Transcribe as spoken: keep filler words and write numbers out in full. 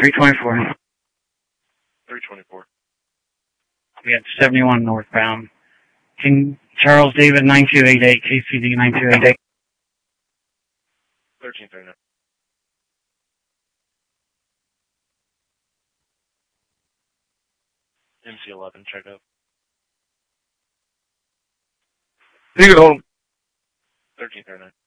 three twenty-four. three twenty-four. We had seventy-one northbound. King Charles David nine two eight eight, K C D nine two eight eight. thirteen thirty-nine. M C eleven, check up. You can hold. thirteen thirty-nine.